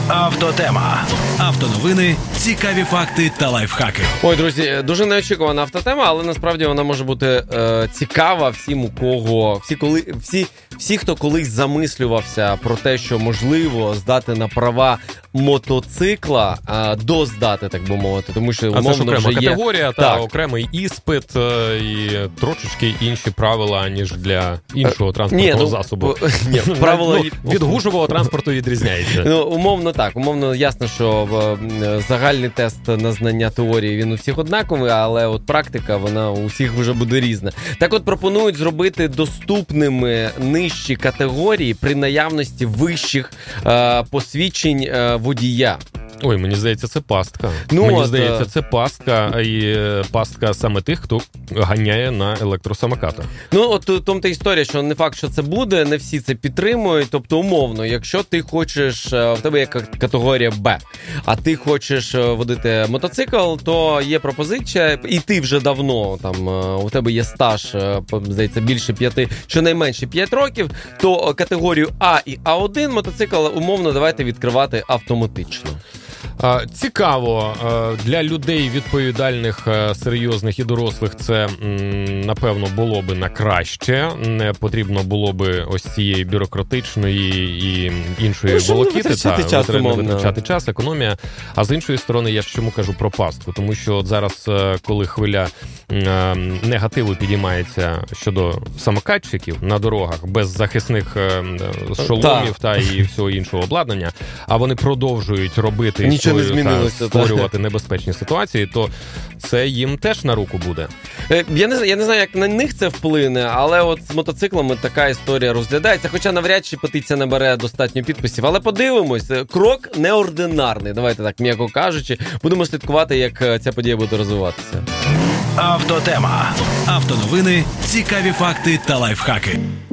Автотема. Автоновини, цікаві факти та лайфхаки. Ой, друзі, дуже неочікувана автотема, але насправді вона може бути цікава всім, у кого... Всі, хто колись замислювався про те, що можливо здати на права мотоцикла, доздати, так би мовити. Тому що, умовно, це ж окрема категорія, та окремий іспит і трошечки інші правила, ніж для іншого транспортного засобу. Правила від гужового транспорту відрізняється. Умовно так. Умовно ясно, що загальний тест на знання теорії, він у всіх однаковий, але от практика, вона у всіх вже буде різна. Так от пропонують зробити доступними нижчі категорії при наявності вищих посвідчень водія. Ой, мені здається, це пастка. Мені здається, це пастка, і пастка саме тих, хто ганяє на електросамокатах. От в тому та історія, що не факт, що це буде, не всі це підтримують. Тобто, умовно, якщо ти хочеш, в тебе є категорія Б, а ти хочеш водити мотоцикл, то є пропозиція, і ти вже давно, там, у тебе є стаж, здається, більше 5, щонайменше 5 років, то категорію А і А1 мотоцикл, умовно, давайте відкривати автоматично. Цікаво. Для людей відповідальних, серйозних і дорослих це, напевно, було би на краще. Не потрібно було би ось цієї бюрократичної і іншої волокіти. Витрачати час, економія. А з іншої сторони, я ж чому кажу про пастку? Тому що от зараз, коли хвиля негативу підіймається щодо самокатчиків на дорогах без захисних шоломів та і всього іншого обладнання, а вони продовжують робити створювати небезпечні ситуації, то це їм теж на руку буде. Я не знаю, як на них це вплине, але от з мотоциклами така історія розглядається, хоча навряд чи петиція набере достатньо підписів. Але подивимось, крок неординарний, давайте так, м'яко кажучи. Будемо слідкувати, як ця подія буде розвиватися. Автотема. Автоновини, цікаві факти та лайфхаки.